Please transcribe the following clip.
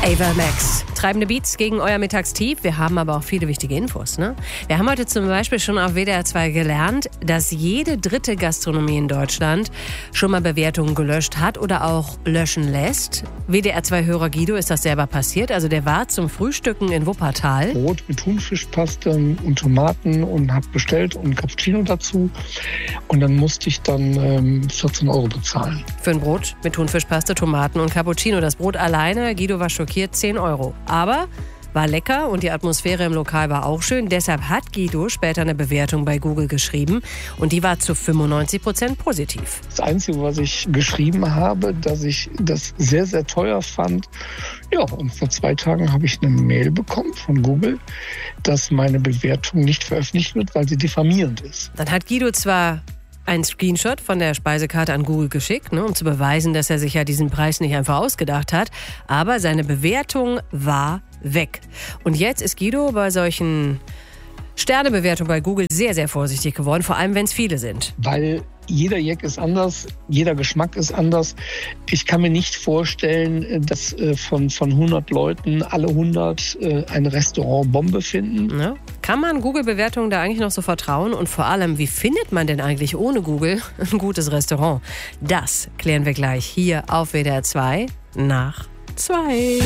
Ava Max. Treibende Beats gegen euer Mittagstief. Wir haben aber auch viele wichtige Infos. Ne? Wir haben heute zum Beispiel schon auf WDR 2 gelernt, dass jede dritte Gastronomie in Deutschland schon mal Bewertungen gelöscht hat oder auch löschen lässt. WDR 2-Hörer Guido ist das selber passiert. Also der war zum Frühstücken in Wuppertal. Brot mit Thunfischpaste und Tomaten und habe bestellt und Cappuccino dazu. Und dann musste ich dann 14 € bezahlen. Für ein Brot mit Thunfischpaste, Tomaten und Cappuccino. Das Brot alleine, Guido war schockiert, 10 €. Aber war lecker und die Atmosphäre im Lokal war auch schön. Deshalb hat Guido später eine Bewertung bei Google geschrieben und die war zu 95% positiv. Das Einzige, was ich geschrieben habe, dass ich das sehr, sehr teuer fand. Ja, und vor 2 Tagen habe ich eine Mail bekommen von Google, dass meine Bewertung nicht veröffentlicht wird, weil sie diffamierend ist. Dann hat Guido zwar einen Screenshot von der Speisekarte an Google geschickt, um zu beweisen, dass er sich ja diesen Preis nicht einfach ausgedacht hat. Aber seine Bewertung war weg. Und jetzt ist Guido bei solchen Sternebewertungen bei Google sehr, sehr vorsichtig geworden, vor allem wenn es viele sind. Weil jeder Jack ist anders, jeder Geschmack ist anders. Ich kann mir nicht vorstellen, dass von 100 Leuten alle 100 ein Restaurant Bombe finden. Ja. Kann man Google-Bewertungen da eigentlich noch so vertrauen? Und vor allem, wie findet man denn eigentlich ohne Google ein gutes Restaurant? Das klären wir gleich hier auf WDR 2 nach 2.